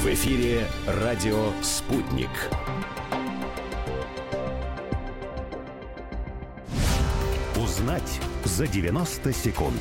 В эфире радио «Спутник». Узнать за 90 секунд.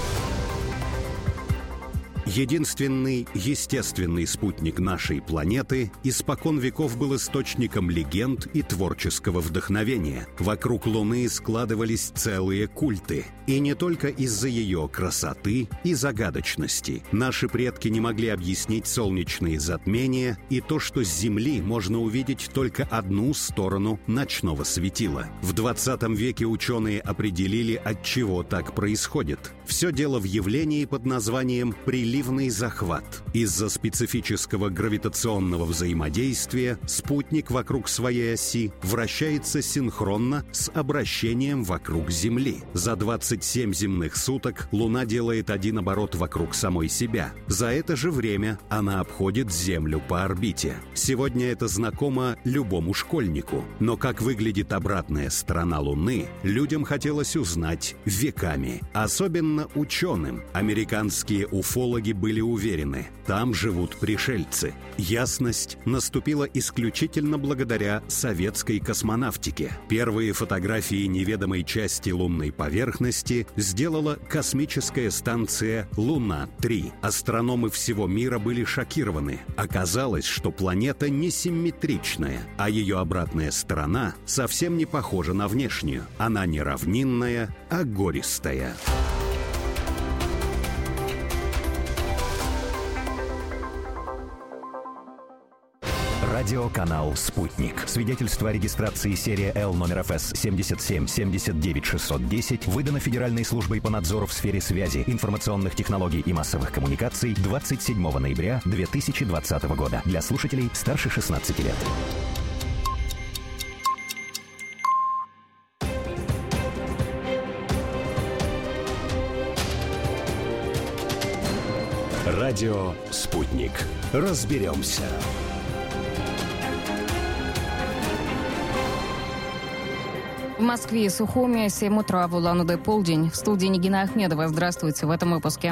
Единственный естественный спутник нашей планеты испокон веков был источником легенд и творческого вдохновения. Вокруг Луны складывались целые культы. И не только из-за ее красоты и загадочности. Наши предки не могли объяснить солнечные затмения и то, что с Земли можно увидеть только одну сторону ночного светила. В 20 веке ученые определили, отчего так происходит. Все дело в явлении под названием приливный захват. Из-за специфического гравитационного взаимодействия спутник вокруг своей оси вращается синхронно с обращением вокруг Земли. За 27 земных суток Луна делает один оборот вокруг самой себя. За это же время она обходит Землю по орбите. Сегодня это знакомо любому школьнику. Но как выглядит обратная сторона Луны, людям хотелось узнать веками. Особенно ученым. Американские уфологи были уверены, там живут пришельцы. Ясность наступила исключительно благодаря советской космонавтике. Первые фотографии неведомой части лунной поверхности сделала космическая станция «Луна-3». Астрономы всего мира были шокированы. Оказалось, что планета несимметричная, а ее обратная сторона совсем не похожа на внешнюю. Она не равнинная, а гористая. Радиоканал «Спутник». Свидетельство о регистрации серия L номер ФС 77 79 610 выдано Федеральной службой по надзору в сфере связи, информационных технологий и массовых коммуникаций 27 ноября 2020 года. Для слушателей старше 16 лет. Радио «Спутник». Разберемся. В Москве и Сухуми 7 утра, в Улан-Удэ полдень. В студии Нигина Ахмедова. Здравствуйте в этом выпуске.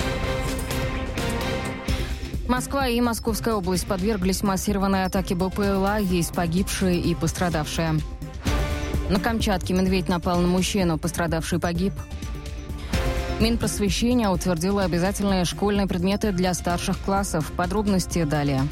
Москва и Московская область подверглись массированной атаке БПЛА. Есть погибшие и пострадавшие. На Камчатке медведь напал на мужчину. Пострадавший погиб. Минпросвещение утвердило обязательные школьные предметы для старших классов. Подробности далее.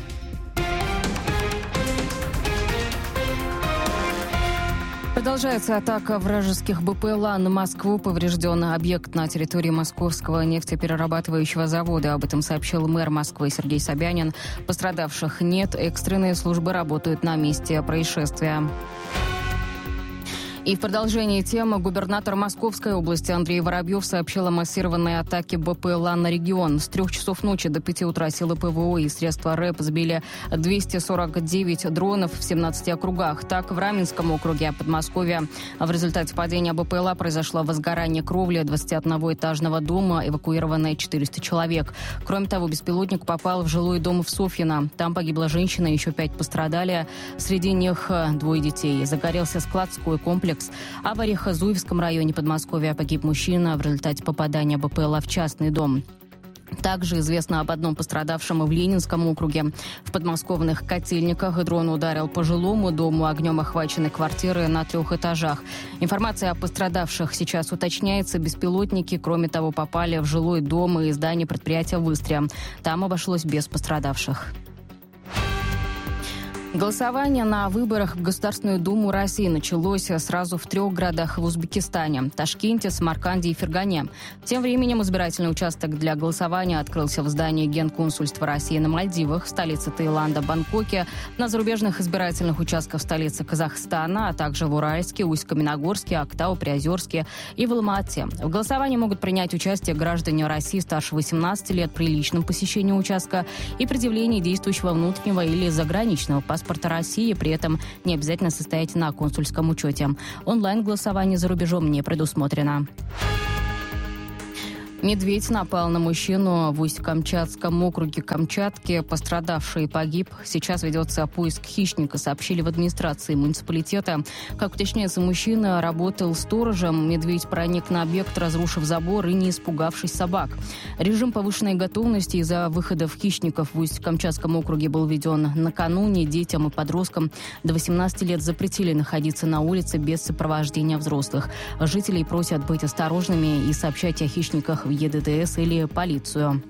Продолжается атака вражеских БПЛА на Москву. Поврежден объект на территории Московского нефтеперерабатывающего завода. Об этом сообщил мэр Москвы Сергей Собянин. Пострадавших нет. Экстренные службы работают на месте происшествия. И в продолжении темы губернатор Московской области Андрей Воробьев сообщил о массированной атаке БПЛА на регион. С 3 часов ночи до 5 утра силы ПВО и средства РЭП сбили 249 дронов в 17 округах. Так, в Раменском округе Подмосковья в результате падения БПЛА произошло возгорание кровли 21-этажного дома, эвакуировано 400 человек. Кроме того, беспилотник попал в жилой дом в Софьино. Там погибла женщина, еще 5 пострадали. Среди них 2 детей. Загорелся складской комплекс. А в Орехово-Зуевском районе Подмосковья погиб мужчина в результате попадания БПЛА в частный дом. Также известно об одном пострадавшем в Ленинском округе. В подмосковных Котельниках дрон ударил по жилому дому, огнем охвачены квартиры на 3 этажах. Информация о пострадавших сейчас уточняется. Беспилотники, кроме того, попали в жилой дом и здание предприятия в Истре. Там обошлось без пострадавших. Голосование на выборах в Государственную Думу России началось сразу в 3 городах в Узбекистане – Ташкенте, Самарканде и Фергане. Тем временем избирательный участок для голосования открылся в здании Генконсульства России на Мальдивах, в столице Таиланда – Бангкоке, на зарубежных избирательных участках в столице Казахстана, а также в Уральске, Усть-Каменогорске, Актау, Приозерске и в Алма-Ате. В голосовании могут принять участие граждане России старше 18 лет при личном посещении участка и предъявлении действующего внутреннего или заграничного паспорта России, при этом не обязательно состоять на консульском учете. Онлайн-голосование за рубежом не предусмотрено. Медведь напал на мужчину в Усть-Камчатском округе Камчатки. Пострадавший погиб. Сейчас ведется поиск хищника, сообщили в администрации муниципалитета. Как уточняется, мужчина работал сторожем. Медведь проник на объект, разрушив забор и не испугавшись собак. Режим повышенной готовности из-за выходов хищников в Усть-Камчатском округе был введен накануне. Детям и подросткам до 18 лет запретили находиться на улице без сопровождения взрослых. Жителей просят быть осторожными и сообщать о хищниках в ЕДТС или полицию.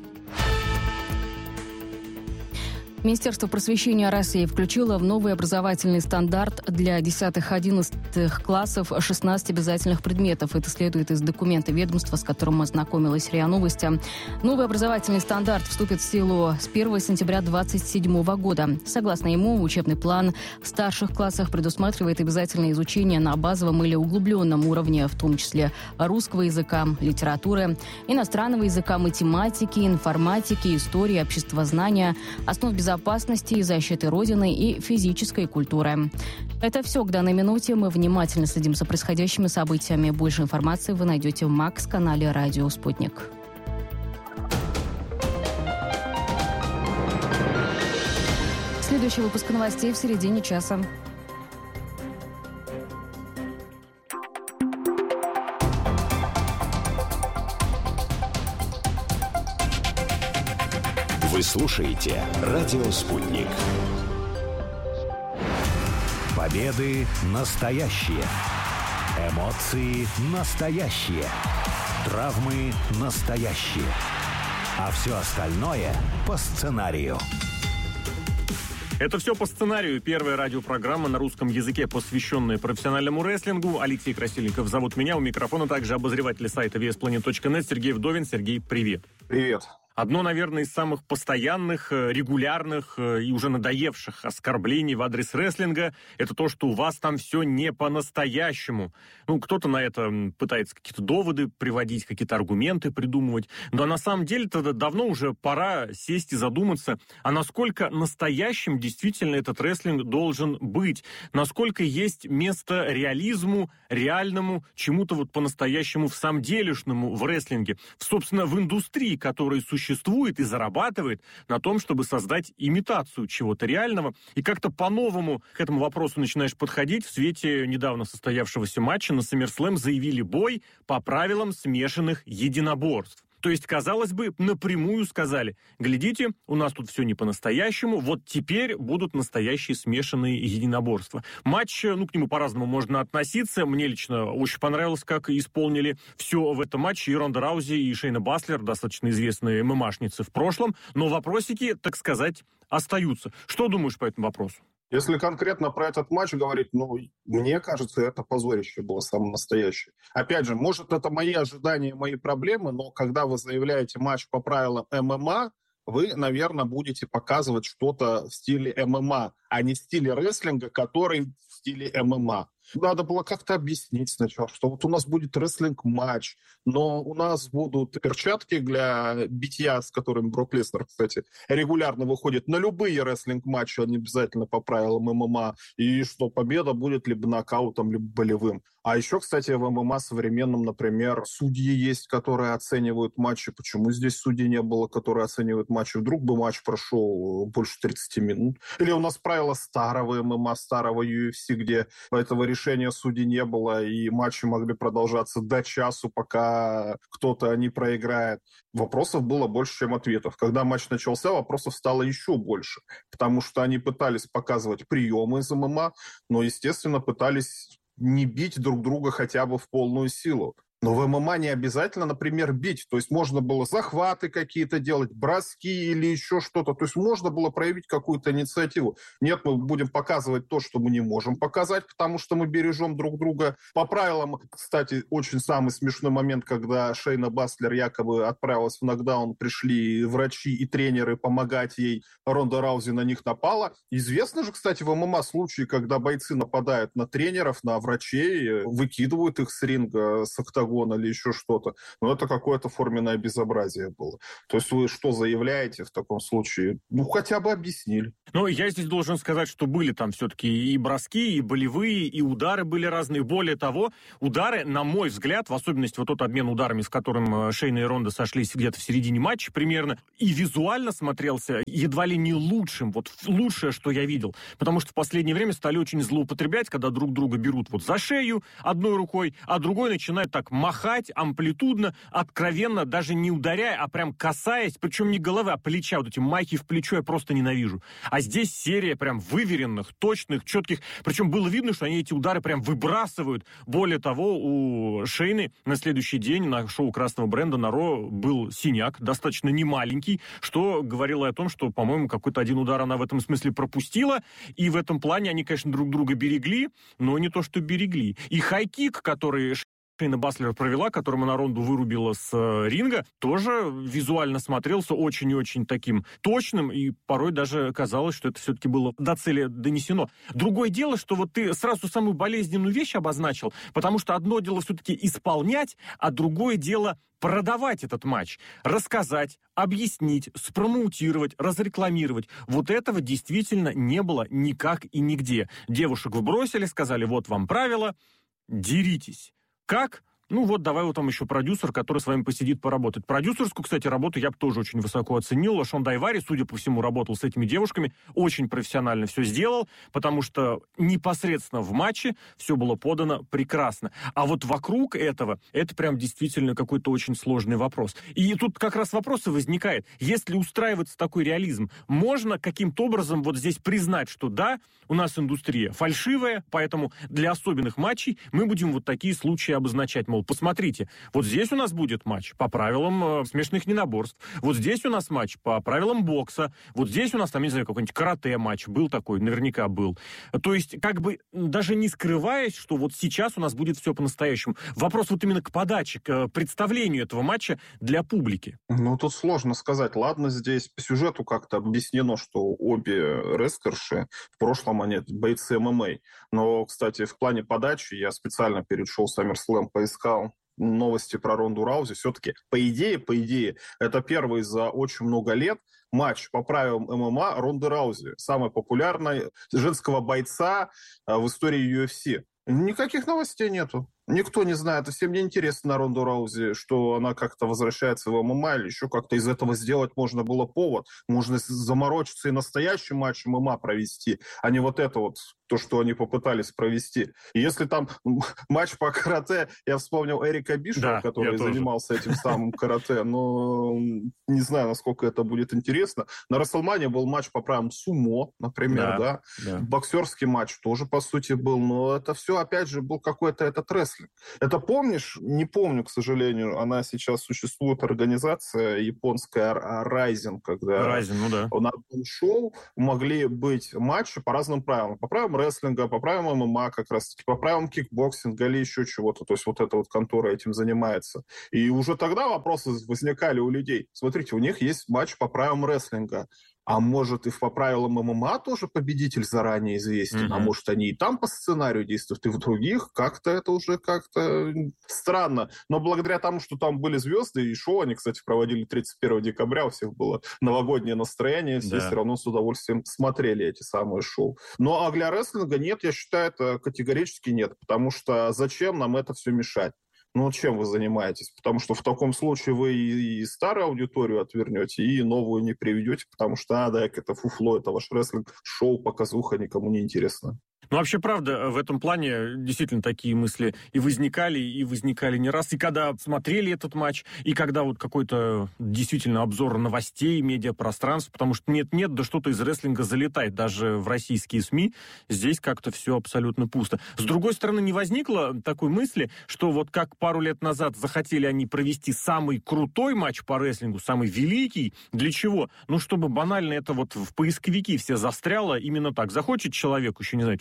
Министерство просвещения России включило в новый образовательный стандарт для 10-11 классов 16 обязательных предметов. Это следует из документа ведомства, с которым ознакомилась РИА Новости. Новый образовательный стандарт вступит в силу с 1 сентября 2027 года. Согласно ему, учебный план в старших классах предусматривает обязательное изучение на базовом или углубленном уровне, в том числе русского языка, литературы, иностранного языка, математики, информатики, истории, обществознания, основ безопасности и защиты Родины и физической культуры. Это все к данной минуте. Мы внимательно следим за происходящими событиями. Больше информации вы найдете в МАКС-канале «Радио Спутник». Следующий выпуск новостей в середине часа. Вы слушаете «Радио Спутник». Победы настоящие. Эмоции настоящие. Травмы настоящие. А все остальное по сценарию. Это все по сценарию. Первая радиопрограмма на русском языке, посвященная профессиональному рестлингу. Алексей Красильников зовут меня. У микрофона также обозреватель сайта VSPlanet.net Сергей Вдовин. Сергей, привет. Привет. Одно, наверное, из самых постоянных, регулярных и уже надоевших оскорблений в адрес рестлинга – это то, что у вас там все не по-настоящему. Кто-то на это пытается какие-то доводы приводить, какие-то аргументы придумывать. Но на самом деле-то давно уже пора сесть и задуматься, а насколько настоящим действительно этот рестлинг должен быть. Насколько есть место реализму, реальному, чему-то по-настоящему в самом делешному в рестлинге. Собственно, в индустрии, которая существует и зарабатывает на том, чтобы создать имитацию чего-то реального. И как-то по-новому к этому вопросу начинаешь подходить. В свете недавно состоявшегося матча на SummerSlam заявили бой по правилам смешанных единоборств. То есть, казалось бы, напрямую сказали: глядите, у нас тут все не по-настоящему, вот теперь будут настоящие смешанные единоборства. Матч, к нему по-разному можно относиться. Мне лично очень понравилось, как исполнили все в этом матче и Ронда Раузи, и Шейна Баслер, достаточно известные ММАшницы в прошлом, но вопросики, так сказать, остаются. Что думаешь по этому вопросу? Если конкретно про этот матч говорить, мне кажется, это позорище было самое настоящее. Опять же, может, это мои ожидания, мои проблемы, но когда вы заявляете матч по правилам ММА, вы, наверное, будете показывать что-то в стиле ММА, а не в стиле рестлинга, который в стиле ММА. Надо было как-то объяснить сначала, что вот у нас будет рестлинг-матч, но у нас будут перчатки для битья, с которыми Брок Леснер, кстати, регулярно выходит на любые рестлинг-матчи, а не обязательно по правилам ММА, и что победа будет либо нокаутом, либо болевым. А еще, кстати, в ММА современном, например, судьи есть, которые оценивают матчи. Почему здесь судей не было, которые оценивают матчи? Вдруг бы матч прошел больше 30 минут? Или у нас правила старого ММА, старого UFC, где этого решения судей не было, и матчи могли продолжаться до часу, пока кто-то не проиграет. Вопросов было больше, чем ответов. Когда матч начался, вопросов стало еще больше, потому что они пытались показывать приемы из ММА, но, естественно, пытались не бить друг друга хотя бы в полную силу. Но в ММА не обязательно, например, бить. То есть можно было захваты какие-то делать, броски или еще что-то. То есть можно было проявить какую-то инициативу. Нет, мы будем показывать то, что мы не можем показать, потому что мы бережем друг друга. По правилам, кстати, очень самый смешной момент, когда Шейна Баслер якобы отправилась в нокдаун, пришли врачи и тренеры помогать ей, Ронда Раузи на них напала. Известно же, кстати, в ММА случаи, когда бойцы нападают на тренеров, на врачей, выкидывают их с ринга, с октагона, октагон или еще что-то. Но это какое-то форменное безобразие было. То есть вы что заявляете в таком случае? Ну, хотя бы объяснили. Ну, я здесь должен сказать, что были там все-таки и броски, и болевые, и удары были разные. Более того, удары, на мой взгляд, в особенности вот тот обмен ударами, с которым Шейна и Ронда сошлись где-то в середине матча примерно, и визуально смотрелся едва ли не лучшим, вот лучшее, что я видел. Потому что в последнее время стали очень злоупотреблять, когда друг друга берут вот за шею одной рукой, а другой начинает так махать амплитудно, откровенно, даже не ударяя, а прям касаясь, причем не головы, а плеча. Вот эти махи в плечо я просто ненавижу. А здесь серия прям выверенных, точных, четких. Причем было видно, что они эти удары прям выбрасывают. Более того, у Шейны на следующий день на шоу красного бренда на Ро был синяк, достаточно немаленький, что говорило о том, что, по-моему, какой-то один удар она в этом смысле пропустила. И в этом плане они, конечно, друг друга берегли, но не то, что берегли. И хайкик, который Шейна Баслер провела, которому она Ронду вырубила с ринга, тоже визуально смотрелся очень и очень таким точным, и порой даже казалось, что это все-таки было до цели донесено. Другое дело, что вот ты сразу самую болезненную вещь обозначил, потому что одно дело все-таки исполнять, а другое дело продавать этот матч, рассказать, объяснить, спромоутировать, разрекламировать. Вот этого действительно не было никак и нигде. Девушек вбросили, сказали, вот вам правила, деритесь. Как? Ну вот, давай вот там еще продюсер, который с вами посидит, поработает. Продюсерскую, кстати, работу я бы тоже очень высоко оценил. Шон Дайвари, судя по всему, работал с этими девушками, очень профессионально все сделал, потому что непосредственно в матче все было подано прекрасно. А вот вокруг этого, это прям действительно какой-то очень сложный вопрос. И тут как раз вопрос и возникает. Если устраивается такой реализм, можно каким-то образом вот здесь признать, что да, у нас индустрия фальшивая, поэтому для особенных матчей мы будем вот такие случаи обозначать, мол, посмотрите, вот здесь у нас будет матч по правилам смешанных единоборств, вот здесь у нас матч по правилам бокса, вот здесь у нас там, не знаю, какой-нибудь карате-матч был такой, наверняка был. То есть, как бы, даже не скрываясь, что вот сейчас у нас будет все по-настоящему. Вопрос вот именно к подаче, к представлению этого матча для публики. Ну, тут сложно сказать. Ладно, здесь по сюжету как-то объяснено, что обе рестлерши, в прошлом они бойцы ММА. Но, кстати, в плане подачи я специально перед шоу SummerSlam поискал новости про Ронду Раузи. Все-таки, по идее, это первый за очень много лет матч по правилам ММА Ронды Раузи, самой популярной женского бойца в истории UFC. Никаких новостей нету. Никто не знает, и всем не интересно на Ронду Раузи, что она как-то возвращается в ММА или еще как-то из этого сделать можно было повод. Можно заморочиться и настоящий матч ММА провести, а не вот это вот, то, что они попытались провести. И если там матч по карате, я вспомнил Эрика Бишова, да, который занимался этим самым карате, но не знаю, насколько это будет интересно. На Расселмане был матч по правилам сумо, например, да. Боксерский матч тоже, по сути, был, но это все, опять же, был какой-то этот рестлинг. Это помнишь? Не помню, к сожалению. Она сейчас существует, организация японская Rising, когда на одном шоу могли быть матчи по разным правилам. По правилам рестлинга, по правилам ММА как раз, по правилам кикбоксинга или еще чего-то. То есть вот эта вот контора этим занимается. И уже тогда вопросы возникали у людей. Смотрите, у них есть матч по правилам рестлинга. А может, и по правилам ММА тоже победитель заранее известен, а может, они и там по сценарию действуют, и в других. Как-то это уже как-то странно. Но благодаря тому, что там были звезды, и шоу они, кстати, проводили 31 декабря, у всех было новогоднее настроение, все все равно с удовольствием смотрели эти самые шоу. Но а для рестлинга нет, я считаю, это категорически нет, потому что зачем нам это все мешать? Ну, чем вы занимаетесь? Потому что в таком случае вы и старую аудиторию отвернете, и новую не приведете, потому что, это фуфло, это ваш рестлинг, шоу, показуха, никому не интересно. Ну, вообще, правда, в этом плане действительно такие мысли и возникали не раз. И когда смотрели этот матч, и когда вот какой-то действительно обзор новостей, медиапространств, потому что нет-нет, да что-то из рестлинга залетает даже в российские СМИ. Здесь как-то все абсолютно пусто. С другой стороны, не возникло такой мысли, что вот как пару лет назад захотели они провести самый крутой матч по рестлингу, самый великий. Для чего? Ну, чтобы банально это вот в поисковики все застряло именно так. Захочет человек, еще не знаю, через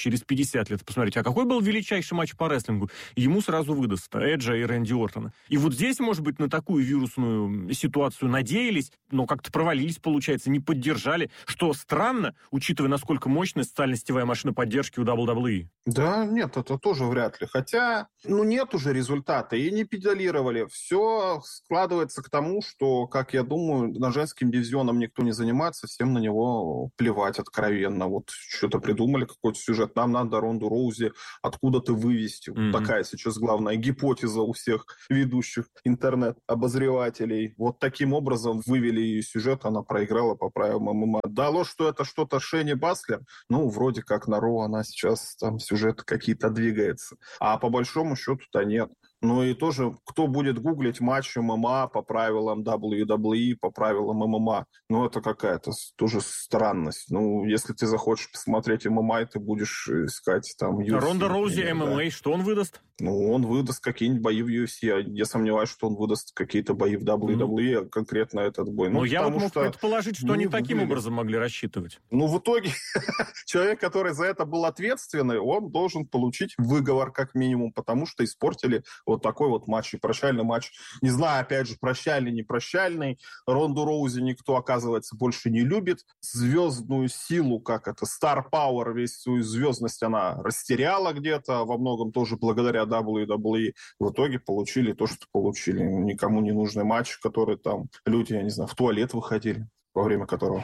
через 50 лет, посмотрите, а какой был величайший матч по рестлингу? Ему сразу выдаст Эджа и Рэнди Ортона. И вот здесь, может быть, на такую вирусную ситуацию надеялись, но как-то провалились, получается, не поддержали, что странно, учитывая, насколько мощная социально-сетевая машина поддержки у WWE. Да, нет, это тоже вряд ли. Хотя, нет уже результата, и не педалировали. Все складывается к тому, что, как я думаю, на женским дивизионом никто не занимается, всем на него плевать откровенно. Вот что-то придумали, какой-то сюжет, нам надо Ронду Роузи откуда-то вывести. Вот такая сейчас главная гипотеза у всех ведущих интернет-обозревателей. Вот таким образом вывели ее сюжет, она проиграла по правилам ММА. Дало, что это что-то Шейни Баслер, вроде как на Ро она сейчас там сюжеты какие-то двигается. А по большому счету-то нет. И тоже, кто будет гуглить матч ММА по правилам WWE, по правилам ММА, это какая-то тоже странность. Если ты захочешь посмотреть ММА, ты будешь искать там UFC. Ронда Роузи ММА, да. Что он выдаст? Он выдаст какие-нибудь бои в UFC. Я сомневаюсь, что он выдаст какие-то бои в WWE, конкретно этот бой. Я вот мог предположить, что они таким образом могли рассчитывать. В итоге человек, который за это был ответственный, он должен получить выговор как минимум, потому что испортили вот такой вот матч, и прощальный матч. Не знаю, опять же, прощальный, не прощальный. Ронду Роузи никто, оказывается, больше не любит. Звездную силу, Star Power, весь свою звездность она растеряла где-то, во многом тоже благодаря WWE. В итоге получили то, что получили. Никому не нужный матч, который там люди, я не знаю, в туалет выходили, во время которого...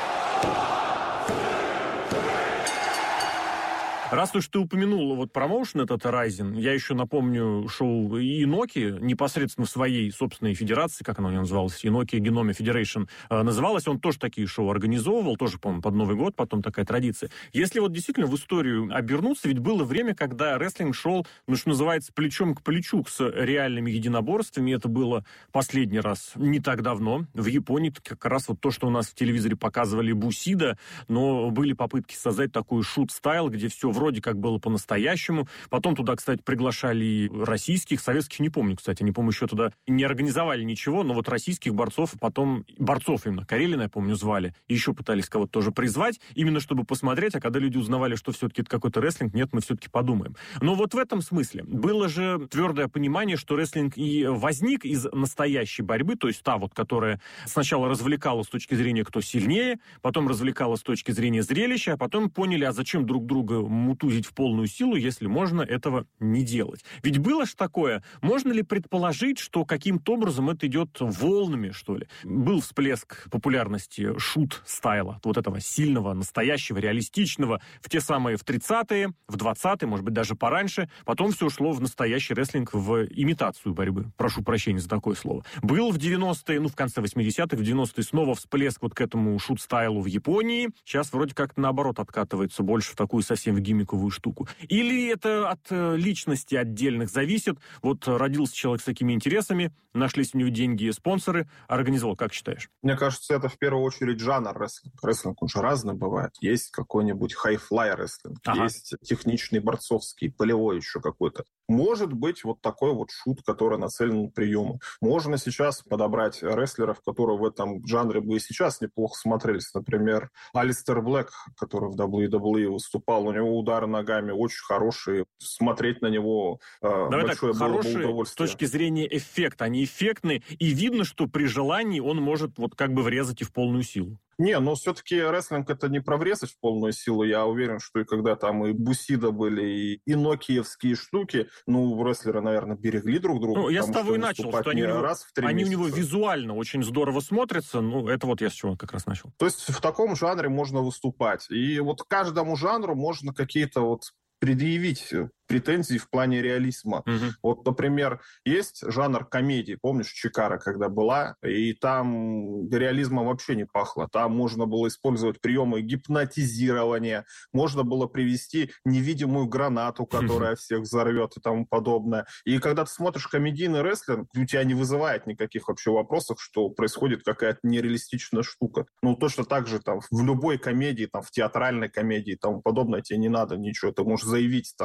Раз уж ты упомянул промоушен этот Rising, я еще напомню шоу Иноки, непосредственно в своей собственной федерации, как оно у него называлось, Иноки Genome Federation, называлось, он тоже такие шоу организовывал, тоже, по-моему, под Новый год, потом такая традиция. Если действительно в историю обернуться, ведь было время, когда рестлинг шел, что называется, плечом к плечу с реальными единоборствами, это было последний раз не так давно, в Японии, как раз то, что у нас в телевизоре показывали Бусидо, но были попытки создать такой шут-стайл, где все вроде как было по-настоящему. Потом туда, кстати, приглашали и российских, советских не помню, кстати. Не помню, еще туда не организовали ничего, но российских борцов, потом борцов именно, Карелина, я помню, звали. И еще пытались кого-то тоже призвать, именно чтобы посмотреть, а когда люди узнавали, что все-таки это какой-то рестлинг, нет, мы все-таки подумаем. Но в этом смысле было же твердое понимание, что рестлинг и возник из настоящей борьбы, то есть та которая сначала развлекала с точки зрения, кто сильнее, потом развлекала с точки зрения зрелища, а потом поняли, а зачем друг друга мутузить в полную силу, если можно этого не делать. Ведь было ж такое, можно ли предположить, что каким-то образом это идет волнами, что ли? Был всплеск популярности шут-стайла, этого сильного, настоящего, реалистичного, в те самые в 30-е, в 20-е, может быть, даже пораньше. Потом все ушло в настоящий рестлинг, в имитацию борьбы. Прошу прощения за такое слово. Был в 90-е, в конце 80-х, в 90-е снова всплеск к этому шут-стайлу в Японии. Сейчас вроде как наоборот откатывается больше в такую совсем в гиммиковую штуку. Или это от личности отдельных зависит? Родился человек с такими интересами, нашлись у него деньги и спонсоры, организовал. Как считаешь? Мне кажется, это в первую очередь жанр рестлинг. Рестлинг уже разный бывает. Есть какой-нибудь хай-флай рестлинг, есть техничный, борцовский, полевой еще какой-то. Может быть такой шут, который нацелен на приемы. Можно сейчас подобрать рестлеров, которые в этом жанре бы и сейчас неплохо смотрелись. Например, Алистер Блэк, который в WWE выступал, у него удары ногами очень хорошие. Смотреть на него большое было бы удовольствие. С точки зрения эффекта. Они эффектные, и видно, что при желании он может врезать и в полную силу. Но все-таки рестлинг это не про врезать в полную силу. Я уверен, что и когда там и Бусидо были, и нокиевские штуки, рестлеры, наверное, берегли друг друга. Я с того и начал, что они у него визуально очень здорово смотрятся. Это я с чего как раз начал. То есть в таком жанре можно выступать. И каждому жанру можно какие-то предъявить претензий в плане реализма. Например, есть жанр комедии. Помнишь, Чикара, когда была? И там реализмом вообще не пахло. Там можно было использовать приемы гипнотизирования, можно было привести невидимую гранату, которая всех взорвет и тому подобное. И когда ты смотришь комедийный рестлинг, у тебя не вызывает никаких вообще вопросов, что происходит какая-то нереалистичная штука. Точно так же в любой комедии, в театральной комедии и тому подобное тебе не надо ничего. Ты можешь заявить, что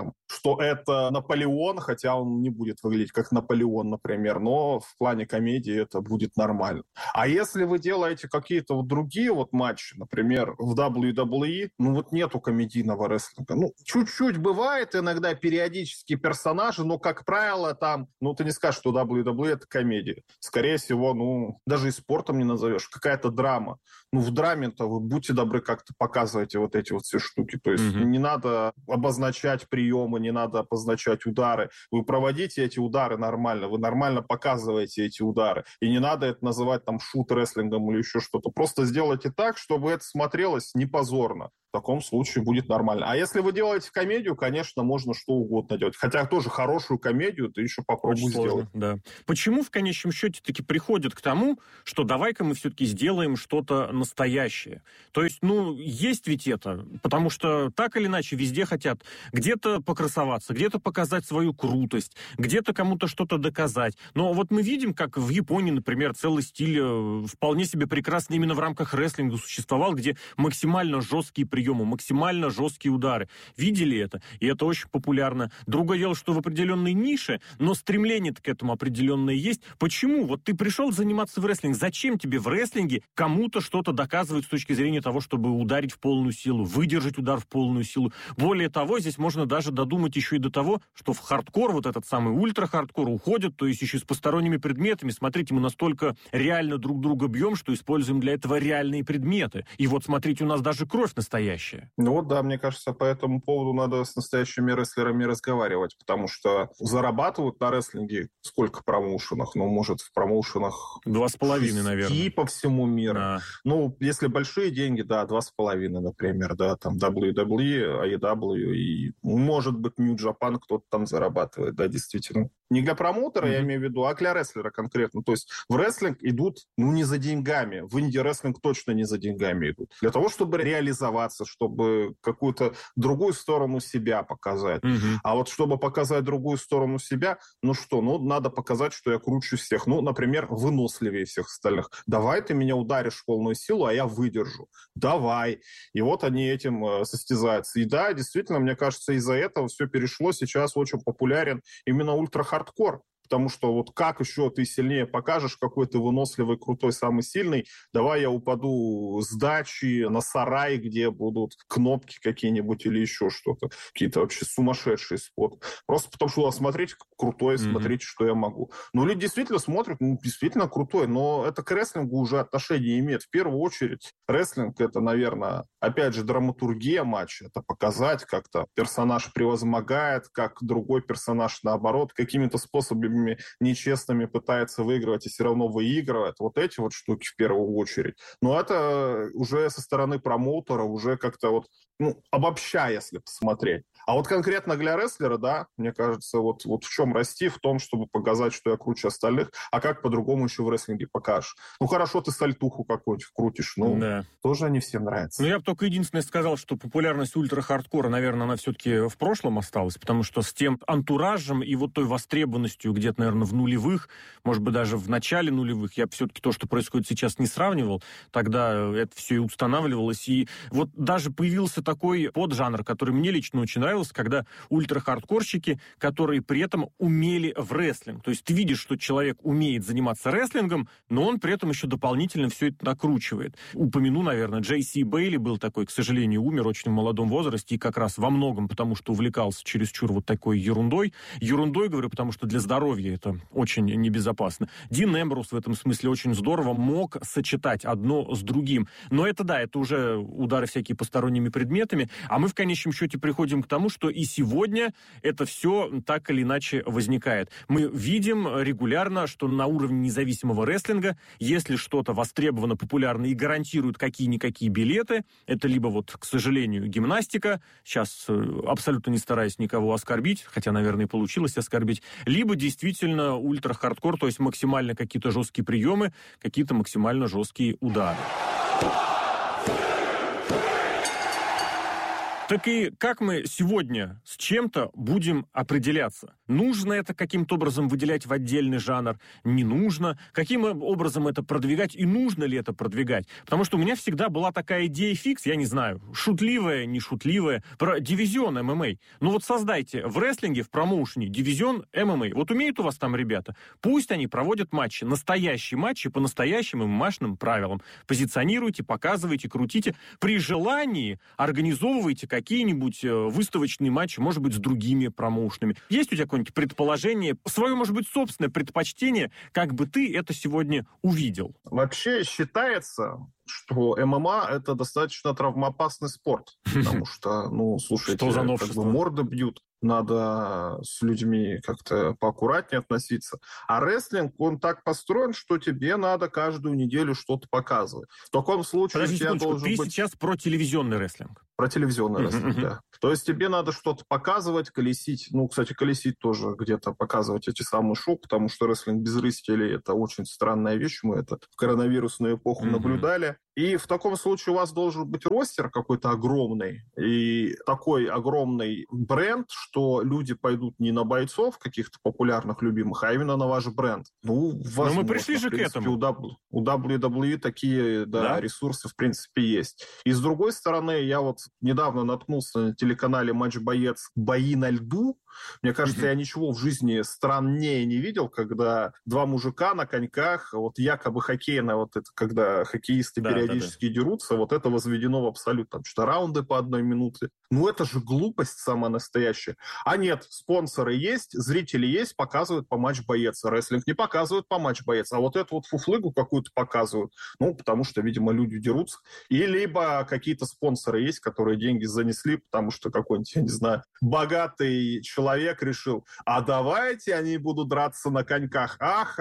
что это Наполеон, хотя он не будет выглядеть как Наполеон, например, но в плане комедии это будет нормально. А если вы делаете какие-то вот другие вот матчи, например, в WWE, ну вот нету комедийного рестлинга. Ну, чуть-чуть бывает иногда периодически персонажи, но, как правило, там, ну, ты не скажешь, что WWE это комедия. Скорее всего, ну, даже и спортом не назовешь, какая-то драма. Ну, в драме-то вы будьте добры, как-то показывайте вот эти вот все штуки. То есть не надо обозначать приемы, не надо обозначать удары. Вы проводите эти удары нормально, вы нормально показываете эти удары. И не надо это называть там шут-рестлингом или еще что-то. Просто сделайте так, чтобы это смотрелось не позорно. В таком случае будет нормально. А если вы делаете комедию, конечно, можно что угодно делать. Хотя тоже хорошую комедию ты еще попробуй сделать. Да. Почему в конечном счете таки приходят к тому, что давай-ка мы все-таки сделаем что-то настоящее? То есть, ну, есть ведь это, потому что так или иначе везде хотят где-то покрасоваться, где-то показать свою крутость, где-то кому-то что-то доказать. Но вот мы видим, как в Японии, например, целый стиль вполне себе прекрасный именно в рамках рестлинга существовал, где максимально жесткие приемы, максимально жесткие удары. Видели это? И это очень популярно. Другое дело, что в определенной нише, но стремление-то к этому определенное есть. Почему? Вот ты пришел заниматься в рестлинг. Зачем тебе в рестлинге кому-то что-то доказывать с точки зрения того, чтобы ударить в полную силу, выдержать удар в полную силу? Более того, здесь можно даже додумать еще и до того, что в хардкор, вот этот самый ультра-хардкор уходит, то есть еще с посторонними предметами. Смотрите, мы настолько реально друг друга бьем, что используем для этого реальные предметы. И вот смотрите, у нас даже кровь настоящая. Ну вот да, мне кажется, по этому поводу надо с настоящими рестлерами разговаривать, потому что зарабатывают на рестлинге сколько в промоушенах? Ну, может, в промоушенах 2,5, наверное. По всему миру. Да. Ну, если большие деньги, да, 2,5, например, да, там WWE, AEW и, может быть, New Japan кто-то там зарабатывает, да, действительно. Не для промоутера, я имею в виду, а для рестлера конкретно. То есть в рестлинг идут, ну, не за деньгами. В инди-рестлинг точно не за деньгами идут. Для того, чтобы реализоваться, чтобы какую-то другую сторону себя показать. А вот чтобы показать другую сторону себя, ну что, ну, надо показать, что я круче всех. Ну, например, выносливее всех остальных. Давай ты меня ударишь в полную силу, а я выдержу. Давай. И вот они этим состязаются. И да, действительно, мне кажется, из-за этого все перешло. Сейчас очень популярен именно ультра-хардкор. Потому что вот как еще ты сильнее покажешь, какой ты выносливый, крутой, самый сильный, давай я упаду с дачи на сарай, где будут кнопки какие-нибудь или еще что-то. Какие-то вообще сумасшедшие споты. Просто потому что, смотрите, крутой, смотрите, что я могу. Ну, люди действительно смотрят, ну, действительно крутой, но это к рестлингу уже отношение имеет. В первую очередь, рестлинг — это, наверное, опять же, драматургия матча. Это показать, как-то персонаж превозмогает, как другой персонаж, наоборот, какими-то способами нечестными пытается выигрывать и все равно выигрывает. Вот эти вот штуки в первую очередь. Но это уже со стороны промоутера, уже как-то вот, ну, обобщая, если посмотреть. А вот конкретно для рестлера, да, мне кажется, вот в чем расти, в том, чтобы показать, что я круче остальных, а как по-другому еще в рестлинге покажешь. Ну, хорошо, ты сальтуху какую-нибудь крутишь, ну, да. Тоже не всем нравится. Ну, я бы только единственное сказал, что популярность ультра-хардкора, наверное, она все-таки в прошлом осталась, потому что с тем антуражем и вот той востребованностью где-то, наверное, в нулевых, может быть, даже в начале нулевых, я все-таки то, что происходит сейчас, не сравнивал, тогда это все и устанавливалось, и вот даже появился такой поджанр, который мне лично очень нравился, когда ультра-хардкорщики, которые при этом умели в рестлинг. То есть ты видишь, что человек умеет заниматься рестлингом, но он при этом еще дополнительно все это накручивает. Упомяну, наверное, Джейси Бейли был такой, к сожалению, умер очень в молодом возрасте, и как раз во многом потому, что увлекался чересчур вот такой ерундой. Ерундой, говорю, потому что для здоровья это очень небезопасно. Дин Эмброуз в этом смысле очень здорово мог сочетать одно с другим. Но это да, это уже удары всякие посторонними предметами, а мы в конечном счете приходим к тому, что и сегодня это все так или иначе возникает. Мы видим регулярно, что на уровне независимого рестлинга, если что-то востребовано, популярно и гарантирует какие-никакие билеты, это либо вот, к сожалению, гимнастика, сейчас абсолютно не стараюсь никого оскорбить, хотя, наверное, и получилось оскорбить, либо действительно ультра-хардкор, то есть максимально какие-то жесткие приемы, какие-то максимально жесткие удары. Так и как мы сегодня с чем-то будем определяться? Нужно это каким-то образом выделять в отдельный жанр? Не нужно? Каким образом это продвигать? И нужно ли это продвигать? Потому что у меня всегда была такая идея фикс, я не знаю, шутливая, не шутливая, про дивизион ММА. Ну вот создайте в рестлинге, в промоушене дивизион ММА. Вот умеют у вас там ребята? Пусть они проводят матчи, настоящие матчи по настоящим ММАшным правилам. Позиционируйте, показывайте, крутите. При желании организовывайте какие-нибудь выставочные матчи, может быть, с другими промоушенами. Есть у тебя какое-нибудь предположение, свое, может быть, собственное предпочтение, как бы ты это сегодня увидел? Вообще считается, что ММА – это достаточно травмоопасный спорт, потому что, слушайте, что за новшество? Морды бьют, надо с людьми как-то поаккуратнее относиться. А рестлинг, он так построен, что тебе надо каждую неделю что-то показывать. В таком случае Подожди секундочку, ты быть... сейчас про телевизионный рестлинг? Про телевизионный рестлинг, да. То есть тебе надо что-то показывать, колесить. Кстати, колесить тоже где-то, показывать эти самые шоу, потому что рестлинг без зрителей – это очень странная вещь. Мы это в коронавирусную эпоху наблюдали. И в таком случае у вас должен быть ростер какой-то огромный и такой огромный бренд, что люди пойдут не на бойцов каких-то популярных, любимых, а именно на ваш бренд. Но мы пришли же к этому. У WWE такие ресурсы, в принципе, есть. И с другой стороны, я вот недавно наткнулся на телеканале «Матч Боец» «Бои на льду». Мне кажется, я ничего в жизни страннее не видел, когда два мужика на коньках, вот якобы хоккейно, вот это, когда хоккеисты периодически дерутся, вот это возведено в абсолют, там что-то раунды по 1 минуте. Это же глупость самая настоящая. А нет, спонсоры есть, зрители есть, показывают по «Матч Боец». Рестлинг не показывают по «Матч Боец», а вот эту вот фуфлыгу какую-то показывают. Потому что, видимо, люди дерутся. И либо какие-то спонсоры есть, которые деньги занесли, потому что какой-нибудь, я не знаю, богатый человек решил, а давайте они будут драться на коньках.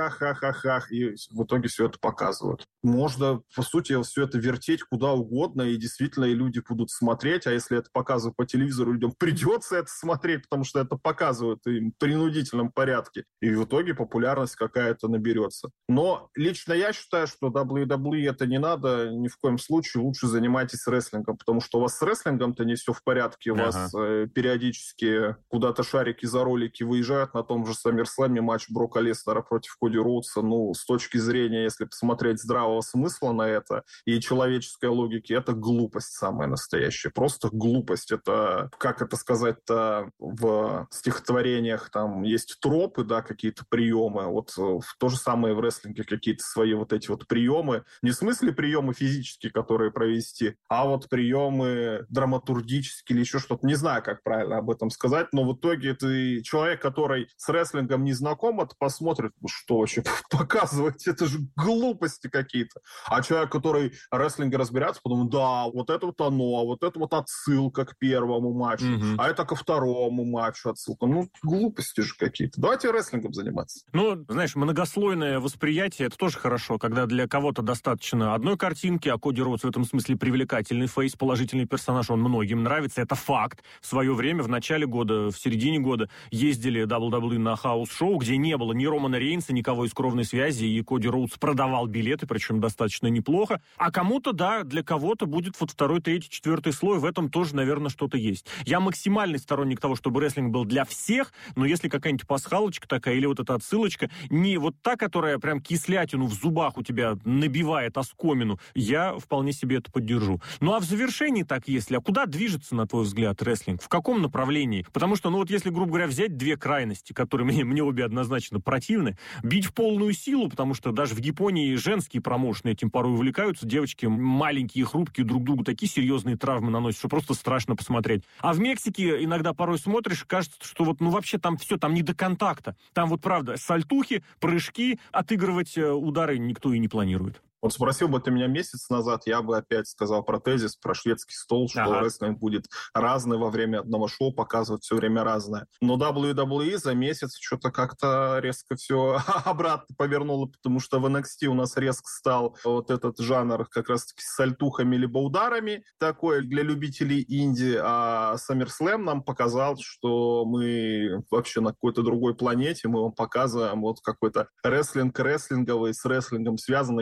Ах. И в итоге все это показывают. Можно, по сути, все это вертеть куда угодно, и действительно и люди будут смотреть, а если это показывают по телевизору, людям придется это смотреть, потому что это показывают им в принудительном порядке. И в итоге популярность какая-то наберется. Но лично я считаю, что WWE это не надо, ни в коем случае лучше занимайтесь рестлингом, потому что у вас с рестлингом-то не все в порядке, у вас периодически куда-то шарики за ролики выезжают на том же SummerSlam матч Брока Леснера против Коди Роудса. С точки зрения, если посмотреть здравого смысла на это и человеческой логики, это глупость самая настоящая. Просто глупость. Это, как это сказать-то, в стихотворениях там есть тропы, какие-то приемы. Вот то же самое в рестлинге, какие-то свои вот эти вот приемы. Не в смысле приемы физические, которые провести, а вот приемы драматургические или еще что-то. Не знаю, как правильно об этом сказать, но в итоге ты человек, который с рестлингом не знаком, это посмотрит, что вообще показывать, это же глупости какие-то. А человек, который рестлинге разбирается, подумает, вот это вот оно, вот это вот отсылка к первому матчу, а это ко второму матчу отсылка. Глупости же какие-то. Давайте рестлингом заниматься. Знаешь, многослойное восприятие, это тоже хорошо, когда для кого-то достаточно одной картинки, а Коди Роудс в этом смысле привлекательный фейс, положительный персонаж, он многим нравится, это факт. В свое время, в начале года, в середине года ездили WWE на хаус-шоу, где не было ни Романа Рейнса, никого из кровной связи, и Коди Роудс продавал билеты, причем достаточно неплохо. А кому-то, для кого-то будет вот 2, 3, 4 слой, в этом тоже, наверное, что-то есть. Я максимальный сторонник того, чтобы рестлинг был для всех, но если какая-нибудь пасхалочка такая, или вот эта отсылочка, не вот та, которая прям кислятину в зубах у тебя набивает оскомину, я вполне себе это поддержу. А в завершении так если, а куда движется, на твой взгляд, рестлинг? В каком направлении? Потому что, если, грубо говоря, взять две крайности, которые мне обе однозначно противны, бить в полную силу, потому что даже в Японии женские промоушены этим порой увлекаются, девочки маленькие, хрупкие, друг другу такие серьезные травмы наносят, что просто страшно посмотреть. А в Мексике иногда порой смотришь, кажется, что вообще там все, там не до контакта. Там правда, сальтухи, прыжки, отыгрывать удары никто и не планирует. Вот спросил бы ты меня месяц назад, я бы опять сказал про тезис, про шведский стол, что рестлинг будет разный во время одного шоу, показывать все время разное. Но WWE за месяц что-то как-то резко все обратно повернуло, потому что в NXT у нас резко стал вот этот жанр как раз-таки с сальтухами либо ударами, такой для любителей инди, а SummerSlam нам показал, что мы вообще на какой-то другой планете, мы вам показываем вот какой-то рестлинг рестлинговый, с рестлингом связанный, все планеты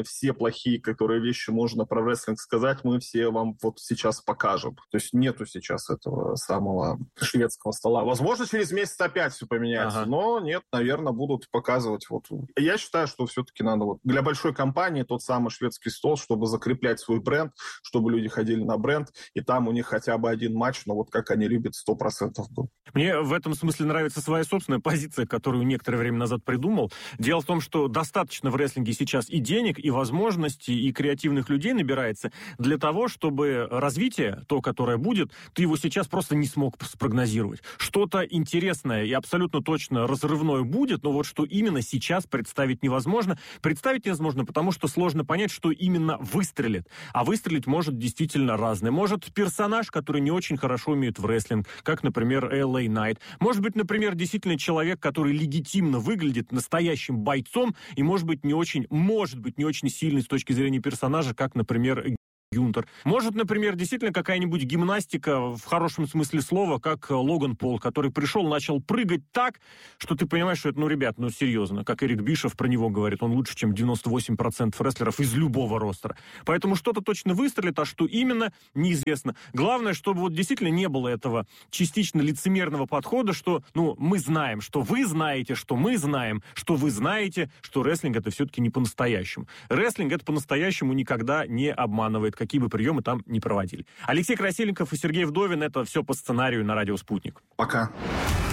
плохие, которые вещи можно про рестлинг сказать, мы все вам вот сейчас покажем. То есть нету сейчас этого самого шведского стола. Возможно, через месяц опять все поменяется, но нет, наверное, будут показывать. Вот. Я считаю, что все-таки надо вот для большой компании тот самый шведский стол, чтобы закреплять свой бренд, чтобы люди ходили на бренд, и там у них хотя бы один матч, но вот как они любят, 100% был. Мне в этом смысле нравится своя собственная позиция, которую некоторое время назад придумал. Дело в том, что достаточно в рестлинге сейчас и денег, и возможностей, и креативных людей набирается для того, чтобы развитие, то, которое будет, ты его сейчас просто не смог спрогнозировать. Что-то интересное и абсолютно точно разрывное будет, но вот что именно сейчас представить невозможно. Представить невозможно, потому что сложно понять, что именно выстрелит. А выстрелить может действительно разное. Может персонаж, который не очень хорошо умеет в рестлинг, как, например, LA Knight. Может быть, например, действительно человек, который легитимно выглядит настоящим бойцом и, может быть, не очень сильный с точки зрения персонажа, как, например, Гюнтер. Может, например, действительно какая-нибудь гимнастика в хорошем смысле слова, как Логан Пол, который пришел, начал прыгать так, что ты понимаешь, что это, ребят, серьезно, как Эрик Бишоф про него говорит, он лучше, чем 98% рестлеров из любого ростера. Поэтому что-то точно выстрелит, а что именно, неизвестно. Главное, чтобы вот действительно не было этого частично лицемерного подхода, что, мы знаем, что вы знаете, что мы знаем, что вы знаете, что рестлинг это все-таки не по-настоящему. Рестлинг это по-настоящему никогда не обманывает, какие бы приемы там ни проводили. Алексей Красильников и Сергей Вдовин. Это все по сценарию на радио «Спутник». Пока.